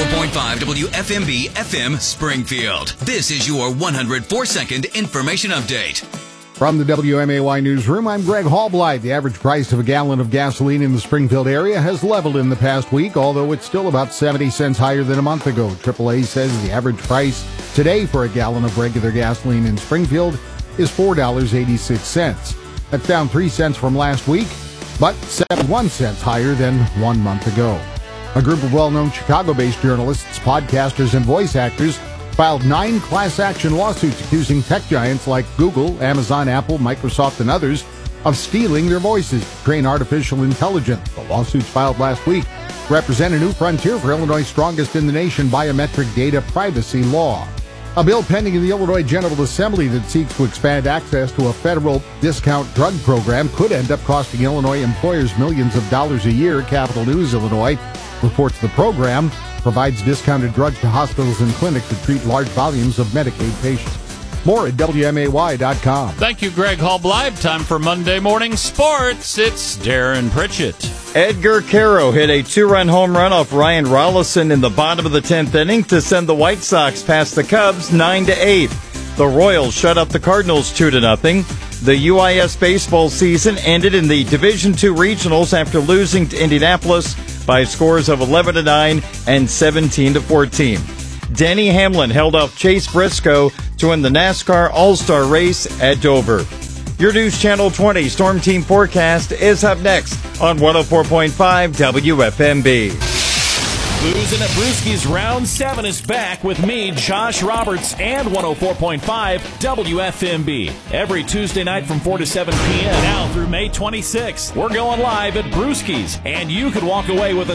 104.5 WFMB FM Springfield. This is your 104-second information update. From the WMAY newsroom, I'm Greg Hallblythe. The average price of a gallon of gasoline in the Springfield area has leveled in the past week, although it's still about 70 cents higher than a month ago. AAA says the average price today for a gallon of regular gasoline in Springfield is $4.86. That's down 3 cents from last week, but 71 cents higher than 1 month ago. A group of well-known Chicago-based journalists, podcasters, and voice actors filed 9 class action lawsuits accusing tech giants like Google, Amazon, Apple, Microsoft, and others of stealing their voices to train artificial intelligence. The lawsuits filed last week represent a new frontier for Illinois' strongest in the nation biometric data privacy law. A bill pending in the Illinois General Assembly that seeks to expand access to a federal discount drug program could end up costing Illinois employers millions of dollars a year. Capitol News Illinois reports the program provides discounted drugs to hospitals and clinics to treat large volumes of Medicaid patients. More at WMAY.com. Thank you, Greg Hallblythe. Time for Monday Morning Sports. It's Darren Pritchett. Edgar Caro hit a 2-run home run off Ryan Rollison in the bottom of the 10th inning to send the White Sox past the Cubs 9-8. The Royals shut up the Cardinals 2-0. The UIS baseball season ended in the Division II regionals after losing to Indianapolis by scores of 11-9 and 17-14. Denny Hamlin held off Chase Briscoe to win the NASCAR All-Star race at Dover. Your News Channel 20 Storm Team forecast is up next on 104.5 WFMB. Boozin' at Brewski's Round 7 is back with me, Josh Roberts, and 104.5 WFMB. Every Tuesday night from 4 to 7 p.m. now through May 26th. We're going live at Brewski's, and you could walk away with a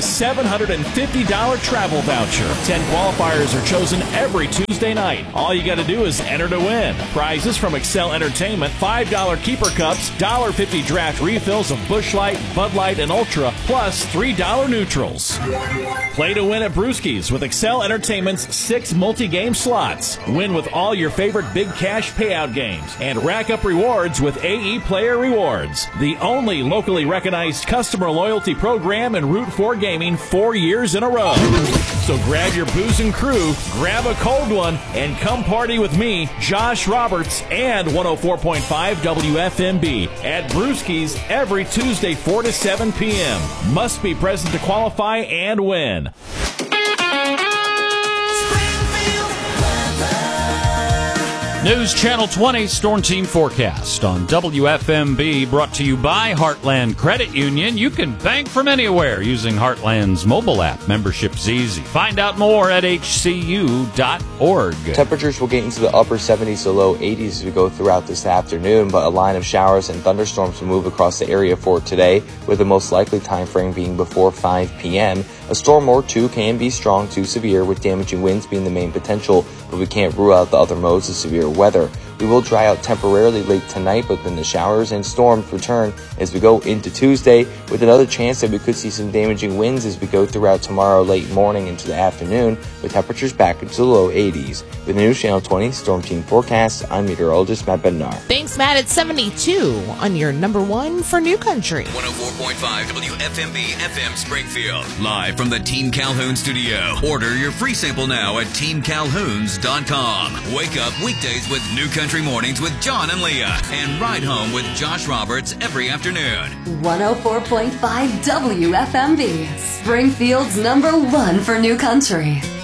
$750 travel voucher. 10 qualifiers are chosen every Tuesday night. All you got to do is enter to win. Prizes from Excel Entertainment, $5 keeper cups, $1.50 draft refills of Busch Light, Bud Light, and Ultra, plus $3 neutrals. Play to win at Brewski's with Excel Entertainment's 6 multi-game slots. Win with all your favorite big cash payout games and rack up rewards with AE Player Rewards, the only locally recognized customer loyalty program in Route 4 Gaming 4 years in a row. So grab your booze and crew, grab a cold one, and come party with me, Josh Roberts, and 104.5 WFMB at Brewski's every Tuesday 4 to 7 p.m. Must be present to qualify and win. News Channel 20 Storm Team Forecast on WFMB, brought to you by Heartland Credit Union. You can bank from anywhere using Heartland's mobile app. Membership's easy. Find out more at hcu.org. Temperatures will get into the upper 70s to low 80s as we go throughout this afternoon, but a line of showers and thunderstorms will move across the area for today, with the most likely time frame being before 5 p.m. A storm or two can be strong to severe, with damaging winds being the main potential, but we can't rule out the other modes of severe weather. We will dry out temporarily late tonight, but then the showers and storms return as we go into Tuesday, with another chance that we could see some damaging winds as we go throughout tomorrow late morning into the afternoon, with temperatures back into the low 80s. With the News Channel 20 Storm Team Forecast, I'm meteorologist Matt Bednar. Thanks, Matt. It's 72 on your number one for New Country. 104.5 WFMB FM Springfield. Live from the Team Calhoun studio. Order your free sample now at teamcalhouns.com. Wake up weekdays with New Country Mornings with John and Leah, and ride home with Josh Roberts every afternoon. 104.5 WFMB, Springfield's number one for New Country.